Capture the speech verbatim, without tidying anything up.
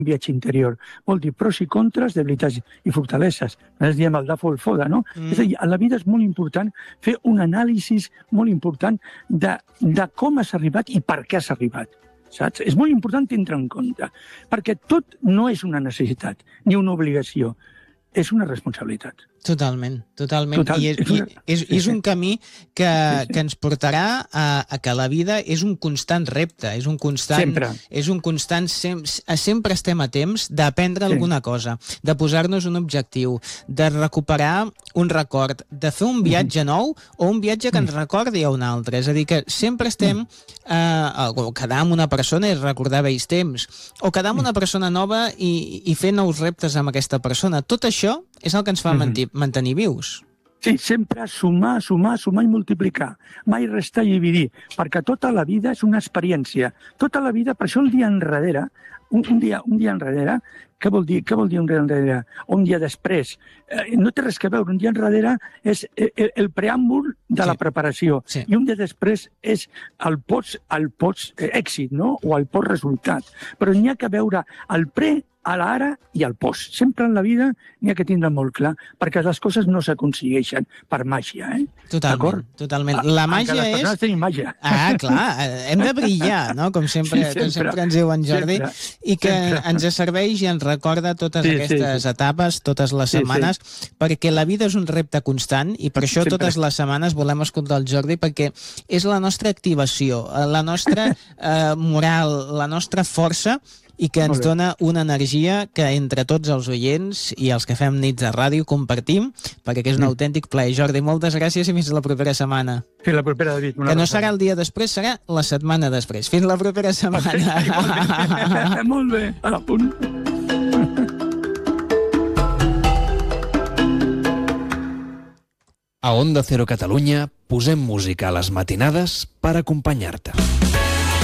viatge interior. Vol dir pros i contres, debilitats i fortaleses. Nosaltres diem el dafo o el foda, no? Mm. És a dir, a la vida és molt important fer un anàlisi molt important de, de com has arribat i per què has arribat. Saps? És molt important tindre en compte, perquè tot no és una necessitat ni una obligació, és una responsabilitat. Totalment, totalment. Total, I és, és, una... és, sí, és un sí. camí que, sí, sí. que ens portarà a, a que la vida és un constant repte, és un constant... Sempre. És un constant... Sem, sempre estem a temps d'aprendre sí. alguna cosa, de posar-nos un objectiu, de recuperar un record, de fer un viatge mm. nou o un viatge que ens recordi a un altre. És a dir, que sempre estem... Eh, o quedar amb una persona i recordar vells temps, o quedar amb una persona nova i, i fer nous reptes amb aquesta persona. Tot això és el que ens fa mm-hmm. mantenir vius. Sí, sempre sumar, sumar, sumar i multiplicar. Mai restar i dividir, perquè tota la vida és una experiència. Tota la vida, per això el dia enrere, un, un, dia, un dia enrere, què vol dir? Què vol dir un dia enrere? O un dia després? Eh, no té res que veure. Un dia enrere és el, el preàmbul de sí. la preparació. Sí. I un dia després és el post, el post èxit, no? O el post resultat. Però n'hi ha que veure el pre, a l'ara i al post. Sempre en la vida n'hi ha que tindre molt clar, perquè les coses no s'aconsegueixen per màgia, eh? Totalment, totalment. La màgia les és... persones tenim màgia. Ah, clar, hem de brillar, no? Com sempre, sí, sempre. Com sempre ens diu en Jordi, sempre. I que sempre. ens serveix i ens recorda totes sí, aquestes sí, sí. etapes, totes les setmanes, sí, sí. perquè la vida és un repte constant i per això sempre. totes les setmanes volem escoltar el Jordi, perquè és la nostra activació, la nostra eh, moral, la nostra força, i que ens dona una energia que entre tots els oients i els que fem nits de ràdio compartim, perquè és un mm. autèntic plaer. Jordi, moltes gràcies i fins la propera setmana. Fins la propera, David. Que no serà el dia després, serà la setmana després. Fins la propera setmana. Molt bé, a la punt. A Onda Cero Catalunya posem música a les matinades per acompanyar-te.